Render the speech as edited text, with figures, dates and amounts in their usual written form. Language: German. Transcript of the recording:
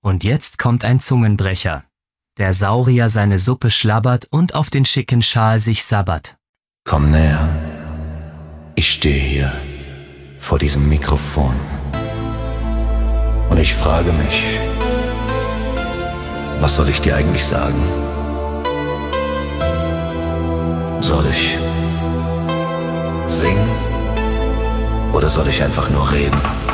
Und jetzt kommt ein Zungenbrecher. Der Saurier seine Suppe schlabbert und auf den schicken Schal sich sabbert. Komm näher. Ich stehe hier vor diesem Mikrofon. Und ich frage mich, was soll ich dir eigentlich sagen? Soll ich singen oder soll ich einfach nur reden?